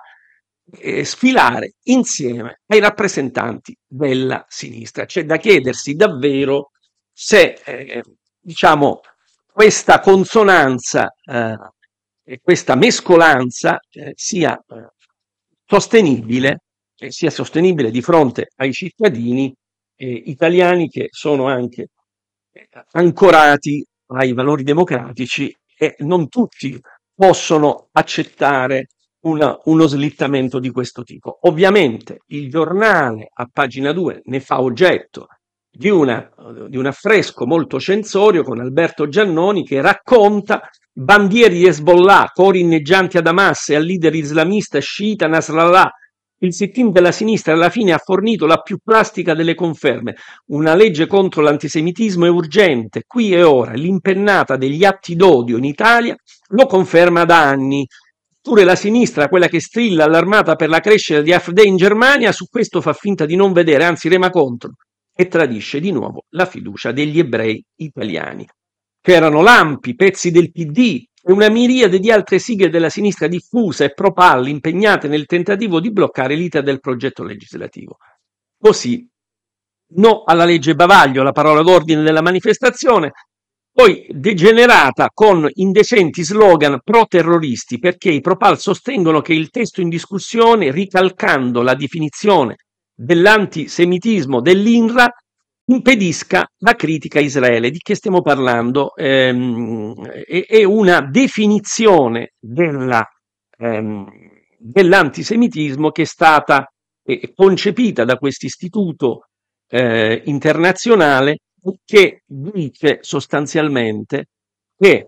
eh, sfilare insieme ai rappresentanti della sinistra. C'è da chiedersi davvero se eh, diciamo questa consonanza eh, e questa mescolanza eh, sia eh, sostenibile, eh, sia sostenibile di fronte ai cittadini eh, italiani che sono anche eh, ancorati ai valori democratici e non tutti possono accettare una, uno slittamento di questo tipo. Ovviamente il giornale a pagina due ne fa oggetto di, una, di un affresco molto censorio con Alberto Giannoni che racconta bandiere di Hezbollah, cori inneggianti ad Hamas e al leader islamista sciita Nasrallah. Il sit-in della sinistra alla fine ha fornito la più plastica delle conferme. Una legge contro l'antisemitismo è urgente, qui e ora. L'impennata degli atti d'odio in Italia lo conferma da anni. Pure la sinistra, quella che strilla allarmata per la crescita di AfD in Germania, su questo fa finta di non vedere, anzi rema contro, e tradisce di nuovo la fiducia degli ebrei italiani. C'erano lampi, pezzi del P D e una miriade di altre sigle della sinistra diffusa e pro-Pal impegnate nel tentativo di bloccare l'iter del progetto legislativo. Così, no alla legge bavaglio, la parola d'ordine della manifestazione, poi degenerata con indecenti slogan pro-terroristi, perché i Propal sostengono che il testo in discussione, ricalcando la definizione dell'antisemitismo dell'INRA, impedisca la critica a Israele. Di che stiamo parlando? Ehm, è, è una definizione della, ehm, dell'antisemitismo che è stata eh, concepita da questo istituto eh, internazionale, che dice sostanzialmente che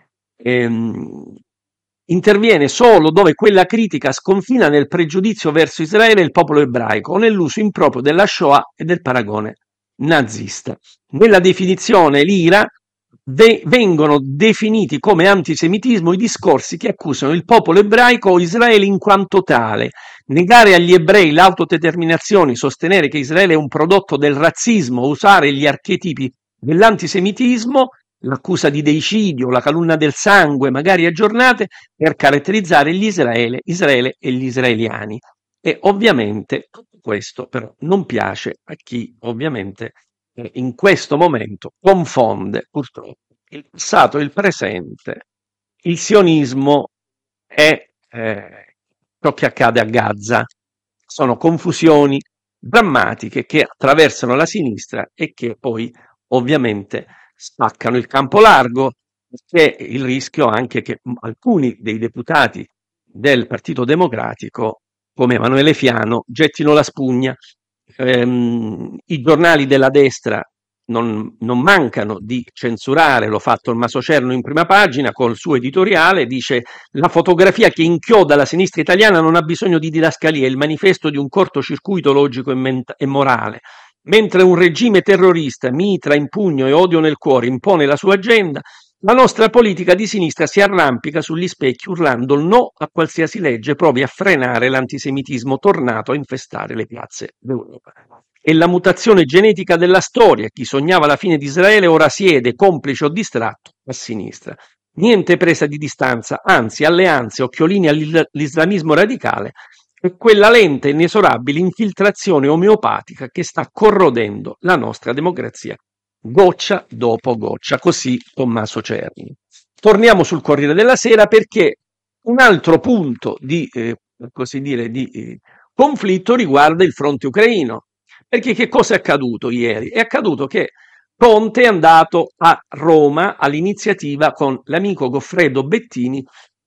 ehm, interviene solo dove quella critica sconfina nel pregiudizio verso Israele e il popolo ebraico o nell'uso improprio della Shoah e del paragone nazista. Nella definizione l'Ira ve- vengono definiti come antisemitismo i discorsi che accusano il popolo ebraico o Israele in quanto tale. Negare agli ebrei l'autodeterminazione, sostenere che Israele è un prodotto del razzismo, usare gli archetipi dell'antisemitismo, l'accusa di deicidio, la calunnia del sangue, magari aggiornate, per caratterizzare gli Israele, Israele e gli israeliani. E ovviamente tutto questo però non piace a chi ovviamente eh, in questo momento confonde purtroppo il passato e il presente. Il sionismo è eh, ciò che accade a Gaza. Sono confusioni drammatiche che attraversano la sinistra e che poi ovviamente spaccano il campo largo. C'è il rischio anche che alcuni dei deputati del Partito Democratico, come Emanuele Fiano, gettino la spugna. Ehm, I giornali della destra non, non mancano di censurare, l'ho fatto il Masocerno in prima pagina col suo editoriale, dice: la fotografia che inchioda la sinistra italiana non ha bisogno di didascalie, è il manifesto di un cortocircuito logico e, ment- e morale. Mentre un regime terrorista, mitra in pugno e odio nel cuore, impone la sua agenda, la nostra politica di sinistra si arrampica sugli specchi urlando il no a qualsiasi legge provi a frenare l'antisemitismo tornato a infestare le piazze d'Europa. È la mutazione genetica della storia. Chi sognava la fine di Israele ora siede, complice o distratto, a sinistra. Niente presa di distanza, anzi alleanze, occhiolini all'islamismo radicale e quella lenta e inesorabile infiltrazione omeopatica che sta corrodendo la nostra democrazia, goccia dopo goccia. Così Tommaso Cerni. Torniamo sul Corriere della Sera, perché un altro punto di, eh, per così dire, di eh, conflitto riguarda il fronte ucraino. Perché che cosa è accaduto ieri? È accaduto che Conte è andato a Roma all'iniziativa con l'amico Goffredo Bettini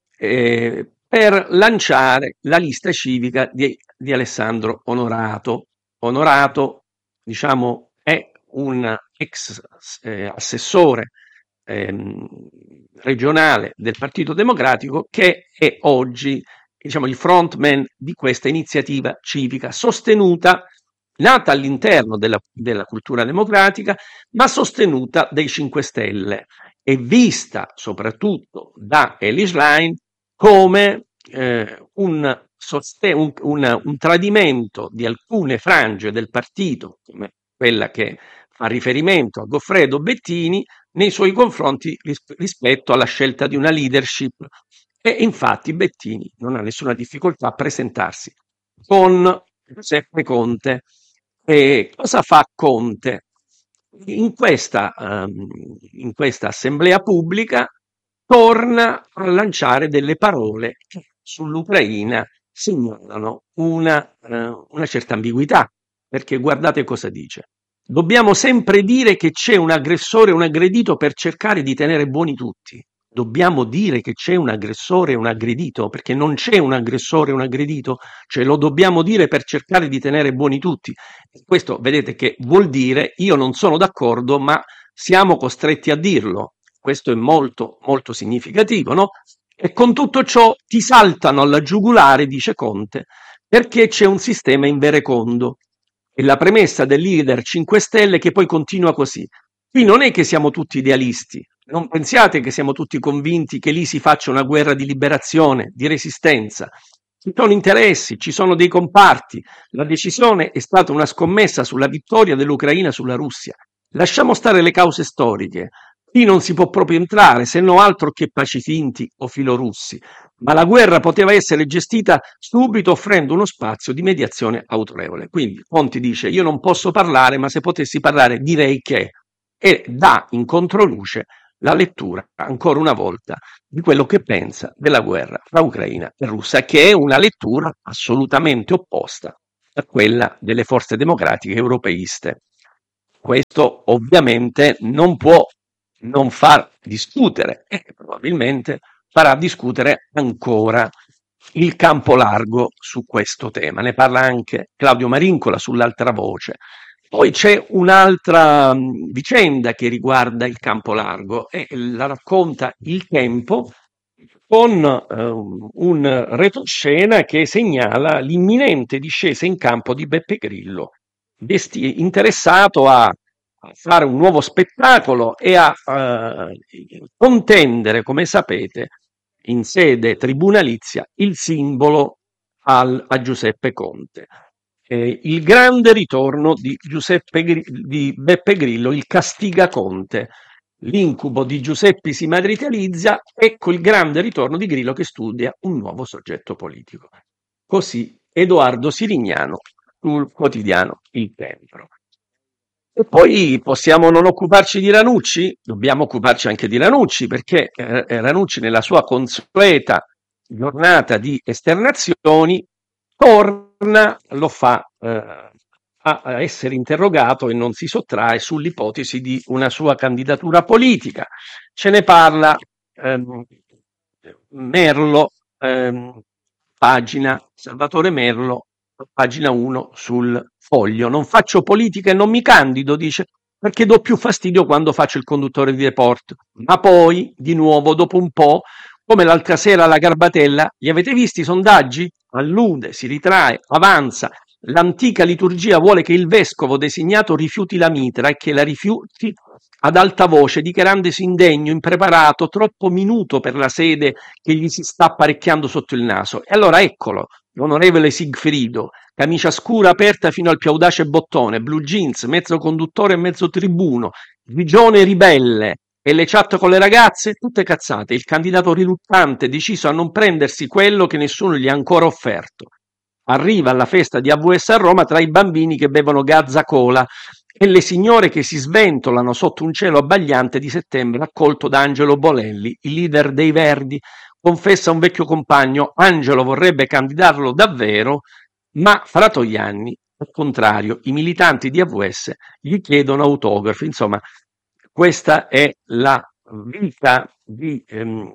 eh, per lanciare la lista civica di, di Alessandro Onorato. Onorato, diciamo, è un ex eh, assessore ehm, regionale del Partito Democratico, che è oggi, diciamo, il frontman di questa iniziativa civica sostenuta, nata all'interno della, della cultura democratica, ma sostenuta dai cinque Stelle e vista soprattutto da Eli Schlein come eh, un, sosten- un, un, un tradimento di alcune frange del partito, come quella che fa riferimento a Goffredo Bettini, nei suoi confronti ris- rispetto alla scelta di una leadership. E infatti Bettini non ha nessuna difficoltà a presentarsi con Giuseppe Conte. E cosa fa Conte? In questa, ehm, in questa assemblea pubblica torna a lanciare delle parole che sull'Ucraina segnalano una, eh, una certa ambiguità, perché guardate cosa dice. Dobbiamo sempre dire che c'è un aggressore e un aggredito per cercare di tenere buoni tutti. Dobbiamo dire che c'è un aggressore e un aggredito, perché non c'è un aggressore e un aggredito, cioè lo dobbiamo dire per cercare di tenere buoni tutti. E questo vedete che vuol dire io non sono d'accordo, ma siamo costretti a dirlo. Questo è molto, molto significativo, no? E con tutto ciò ti saltano alla giugulare, dice Conte, perché c'è un sistema inverecondo. E la premessa del leader cinque Stelle che poi continua così. Qui non è che siamo tutti idealisti, non pensiate che siamo tutti convinti che lì si faccia una guerra di liberazione, di resistenza. Ci sono interessi, ci sono dei comparti. La decisione è stata una scommessa sulla vittoria dell'Ucraina sulla Russia. Lasciamo stare le cause storiche. Qui non si può proprio entrare, se no altro che paci finti o filorussi. Ma la guerra poteva essere gestita subito offrendo uno spazio di mediazione autorevole. Quindi Conti dice: io non posso parlare, ma se potessi parlare direi che, e dà in controluce la lettura, ancora una volta, di quello che pensa della guerra fra Ucraina e Russia, che è una lettura assolutamente opposta a quella delle forze democratiche europeiste. Questo ovviamente non può non far discutere e probabilmente farà discutere ancora il campo largo su questo tema. Ne parla anche Claudio Marincola sull'altra voce. Poi c'è un'altra vicenda che riguarda il campo largo e la racconta Il Tempo con eh, un retroscena che segnala l'imminente discesa in campo di Beppe Grillo, vesti- interessato a, a fare un nuovo spettacolo e a eh, contendere, come sapete, in sede tribunalizia il simbolo al, a Giuseppe Conte. Eh, il grande ritorno di, Giuseppe, di Beppe Grillo, il Castiga Conte. L'incubo di Giuseppe si materializza, ecco il grande ritorno di Grillo che studia un nuovo soggetto politico. Così Edoardo Sirignano sul quotidiano Il Tempo. E poi possiamo non occuparci di Ranucci? Dobbiamo occuparci anche di Ranucci, perché eh, Ranucci nella sua consueta giornata di esternazioni torna, lo fa eh, a essere interrogato e non si sottrae sull'ipotesi di una sua candidatura politica. Ce ne parla ehm, Merlo, ehm, pagina, Salvatore Merlo, pagina uno sul Foglio. Non faccio politica e non mi candido, dice, perché do più fastidio quando faccio il conduttore di report. Ma poi, di nuovo, dopo un po', come l'altra sera alla Garbatella, li avete visti i sondaggi? Allude, si ritrae, avanza. L'antica liturgia vuole che il vescovo designato rifiuti la mitra e che la rifiuti ad alta voce, dichiarandosi indegno, impreparato, troppo minuto per la sede che gli si sta apparecchiando sotto il naso. E allora eccolo, l'onorevole Sigfrido, camicia scura aperta fino al più audace bottone, blue jeans, mezzo conduttore e mezzo tribuno, grigione ribelle, e le chat con le ragazze, tutte cazzate. Il candidato riluttante, deciso a non prendersi quello che nessuno gli ha ancora offerto. Arriva alla festa di A V S a Roma tra i bambini che bevono Gazza Cola e le signore che si sventolano sotto un cielo abbagliante di settembre, accolto da Angelo Bolelli, il leader dei Verdi. Confessa un vecchio compagno, Angelo vorrebbe candidarlo davvero, ma Fratoianni, al contrario, i militanti di A V S gli chiedono autografi. Insomma, questa è la vita di ehm,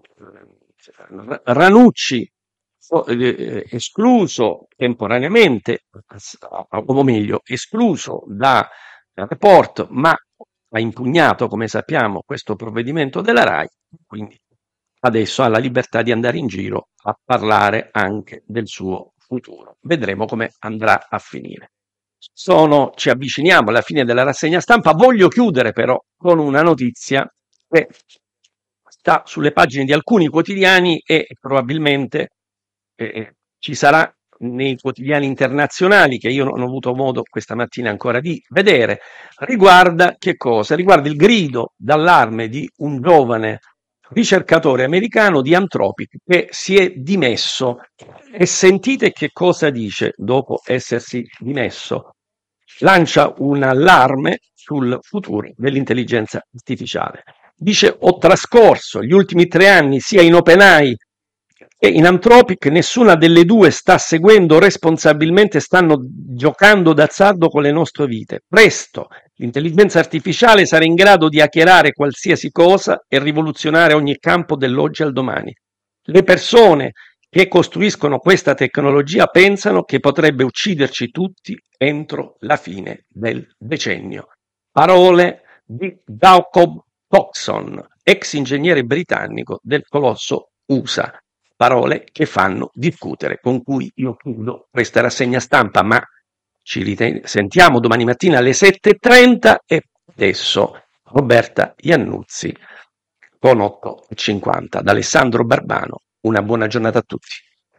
Ranucci, eh, escluso temporaneamente, o meglio, escluso da report, ma ha impugnato, come sappiamo, questo provvedimento della RAI, quindi adesso ha la libertà di andare in giro a parlare anche del suo futuro. Vedremo come andrà a finire. Sono, ci avviciniamo alla fine della rassegna stampa. Voglio chiudere però con una notizia che sta sulle pagine di alcuni quotidiani e probabilmente eh, ci sarà nei quotidiani internazionali, che io non ho avuto modo questa mattina ancora di vedere. Riguarda che cosa? Riguarda il grido d'allarme di un giovane ricercatore americano di Anthropic che si è dimesso. E sentite che cosa dice dopo essersi dimesso. Lancia un allarme sul futuro dell'intelligenza artificiale. Dice: ho trascorso gli ultimi tre anni sia in OpenAI che in Anthropic, nessuna delle due sta seguendo responsabilmente, stanno giocando d'azzardo con le nostre vite. Presto l'intelligenza artificiale sarà in grado di hackerare qualsiasi cosa e rivoluzionare ogni campo dall'oggi al domani. Le persone che costruiscono questa tecnologia pensano che potrebbe ucciderci tutti entro la fine del decennio. Parole di Jacob Coxon, ex ingegnere britannico del colosso U S A. Parole che fanno discutere, con cui io chiudo questa rassegna stampa, ma ci riten- sentiamo domani mattina alle sette e trenta e adesso Roberta Iannuzzi con otto e cinquanta. Da Alessandro Barbano, una buona giornata a tutti.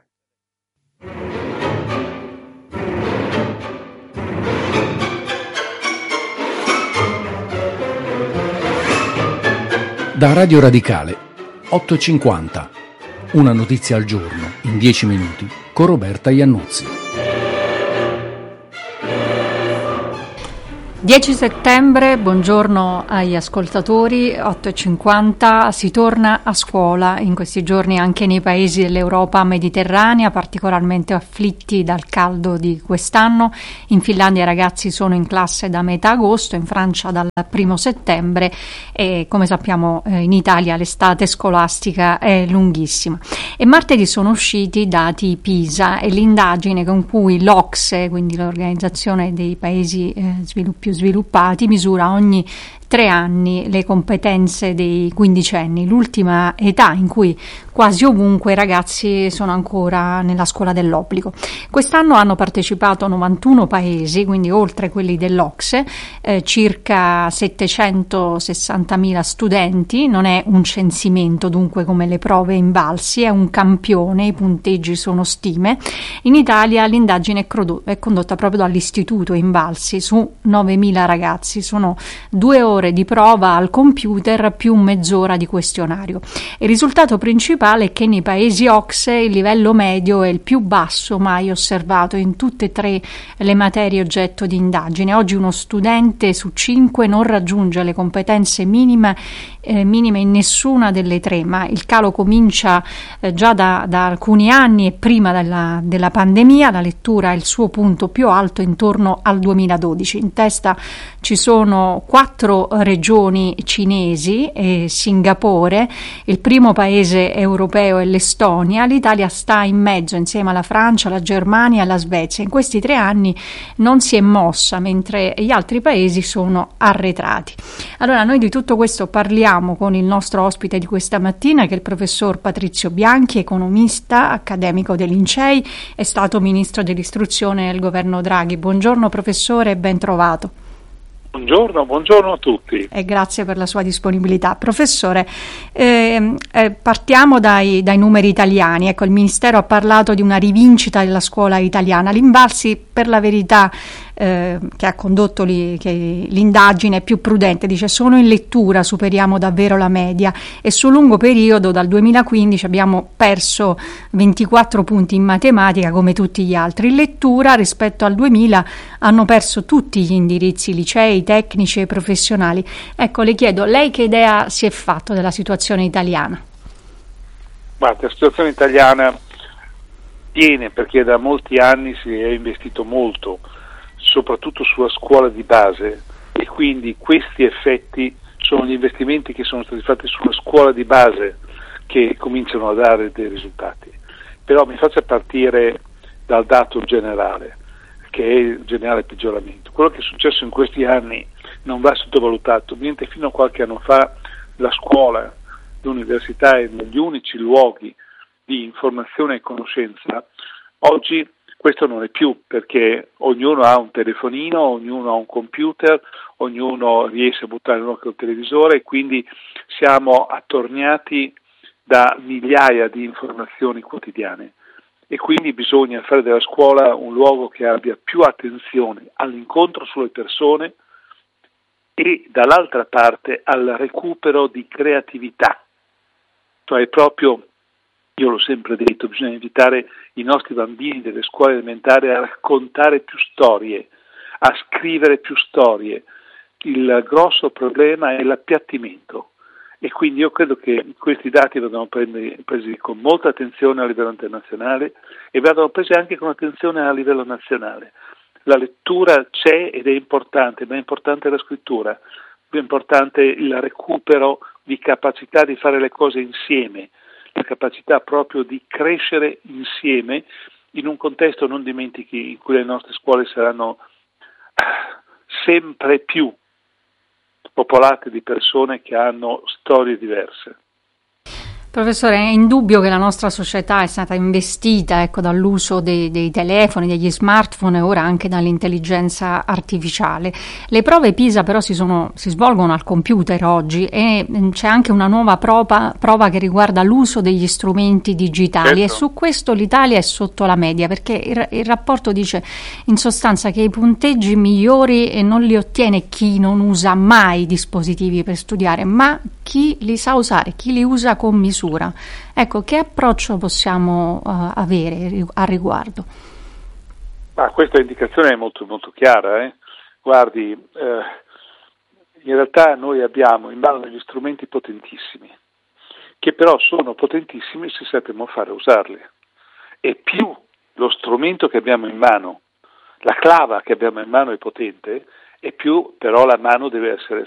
Da Radio Radicale, otto e cinquanta. Una notizia al giorno, in dieci minuti, con Roberta Iannuzzi. dieci settembre, buongiorno agli ascoltatori, otto e cinquanta, si torna a scuola in questi giorni anche nei paesi dell'Europa mediterranea, particolarmente afflitti dal caldo di quest'anno. In Finlandia i ragazzi sono in classe da metà agosto, in Francia dal primo settembre e come sappiamo in Italia l'estate scolastica è lunghissima. E martedì sono usciti i dati PISA e l'indagine con cui l'O C S E, quindi l'Organizzazione dei Paesi eh, svilupp- più sviluppati, misura ogni tre anni le competenze dei quindicenni, l'ultima età in cui quasi ovunque i ragazzi sono ancora nella scuola dell'obbligo. Quest'anno hanno partecipato novantuno paesi, quindi oltre quelli dell'O C S E, eh, circa settecentosessantamila studenti, non è un censimento dunque come le prove Invalsi, è un campione, i punteggi sono stime. In Italia l'indagine è, crodo- è condotta proprio dall'Istituto Invalsi su novemila ragazzi, sono due ore di prova al computer più mezz'ora di questionario. Il risultato principale è che nei paesi O C S E il livello medio è il più basso mai osservato in tutte e tre le materie oggetto di indagine. Oggi uno studente su cinque non raggiunge le competenze minime, eh, minime in nessuna delle tre, ma il calo comincia eh, già da, da alcuni anni e prima della, della pandemia. La lettura è il suo punto più alto intorno al duemiladodici. In testa ci sono quattro regioni cinesi e Singapore, il primo paese europeo è l'Estonia, l'Italia sta in mezzo insieme alla Francia, alla Germania e alla Svezia. In questi tre anni non si è mossa mentre gli altri paesi sono arretrati. Allora noi di tutto questo parliamo con il nostro ospite di questa mattina che è il professor Patrizio Bianchi, economista, accademico dell'I N C E I, è stato ministro dell'istruzione nel governo Draghi. Buongiorno professore e ben trovato. Buongiorno, buongiorno a tutti. E grazie per la sua disponibilità. Professore, eh, eh, partiamo dai, dai numeri italiani. Ecco, il Ministero ha parlato di una rivincita della scuola italiana. L'Invalsi, per la verità, eh, che ha condotto li, che l'indagine è più prudente, dice solo in lettura superiamo davvero la media e sul lungo periodo dal duemilaquindici abbiamo perso ventiquattro punti in matematica come tutti gli altri. In lettura rispetto al duemila hanno perso tutti gli indirizzi licei, tecnici e professionali. Ecco, le chiedo, lei che idea si è fatto della situazione italiana? Guarda, la situazione italiana tiene perché da molti anni si è investito molto, soprattutto sulla scuola di base, e quindi questi effetti sono gli investimenti che sono stati fatti sulla scuola di base che cominciano a dare dei risultati. Però mi faccia partire dal dato generale, che è il generale peggioramento. Quello che è successo in questi anni non va sottovalutato. Mentre fino a qualche anno fa la scuola, l'università erano gli unici luoghi di informazione e conoscenza, oggi questo non è più, perché ognuno ha un telefonino, ognuno ha un computer, ognuno riesce a buttare un occhio al televisore e quindi siamo attorniati da migliaia di informazioni quotidiane. E quindi bisogna fare della scuola un luogo che abbia più attenzione all'incontro sulle persone e dall'altra parte al recupero di creatività. Cioè proprio, io l'ho sempre detto, bisogna invitare i nostri bambini delle scuole elementari a raccontare più storie, a scrivere più storie. Il grosso problema è l'appiattimento. E quindi io credo che questi dati vadano presi con molta attenzione a livello internazionale e vadano presi anche con attenzione a livello nazionale. La lettura c'è ed è importante, ma è importante la scrittura, è importante il recupero di capacità di fare le cose insieme, la capacità proprio di crescere insieme in un contesto, non dimentichi, in cui le nostre scuole saranno sempre più popolate di persone che hanno storie diverse. Professore, è indubbio che la nostra società è stata investita ecco, dall'uso dei, dei telefoni, degli smartphone e ora anche dall'intelligenza artificiale. Le prove PISA però si, sono, si svolgono al computer oggi e c'è anche una nuova prova, prova che riguarda l'uso degli strumenti digitali. Certo. E su questo l'Italia è sotto la media perché il, il rapporto dice in sostanza che i punteggi migliori non li ottiene chi non usa mai dispositivi per studiare, ma chi li sa usare, chi li usa con misura. Ecco, che approccio possiamo uh, avere a riguardo? Ma questa indicazione è molto molto chiara, eh? Guardi, eh, in realtà noi abbiamo in mano degli strumenti potentissimi, che però sono potentissimi se sappiamo fare usarli. E più lo strumento che abbiamo in mano, la clava che abbiamo in mano è potente, e più però la mano deve essere